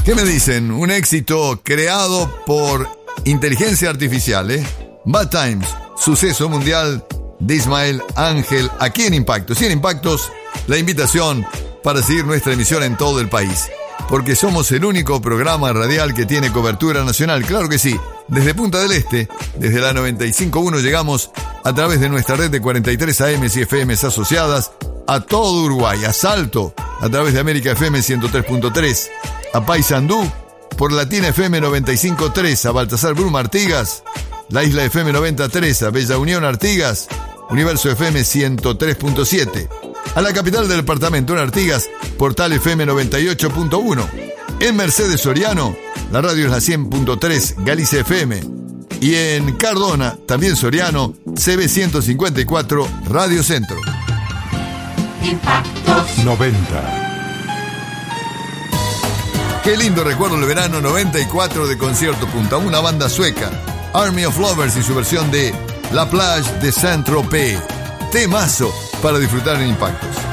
¿Qué me dicen? Un éxito creado por inteligencia artificial, Bad Times, suceso mundial de Ismael Ángel, aquí en Impactos. Y en Impactos, la invitación para seguir nuestra emisión en todo el país. Porque somos el único programa radial que tiene cobertura nacional. Claro que sí. Desde Punta del Este, desde la 95.1 llegamos a través de nuestra red de 43 AMs y FMs asociadas a todo Uruguay, a Salto, a través de América FM 103.3, a Paysandú, por Latina FM 95.3, a Baltasar Brum Artigas, la Isla FM 90.3, a Bella Unión Artigas, Universo FM 103.7, a la capital del departamento en Artigas, Portal FM 98.1, en Mercedes Soriano, la radio es la 100.3, Galicia FM, y en Cardona, también Soriano, CB 154, Radio Centro. Impactos 90. Qué lindo recuerdo el verano 94 de Concierto Punta, una banda sueca, Army of Lovers, y su versión de La Plage de Saint-Tropez. Temazo para disfrutar en Impactos.